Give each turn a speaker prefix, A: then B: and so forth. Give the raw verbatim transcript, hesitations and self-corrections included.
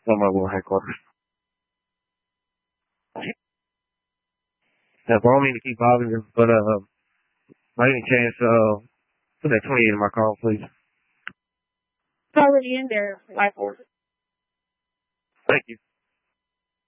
A: on mobile headquarters. Yeah, but I don't mean to keep bothering you, but uh, by any chance, uh, put that twenty-eight in my call, please.
B: It's already in there. Like,
A: Thank you.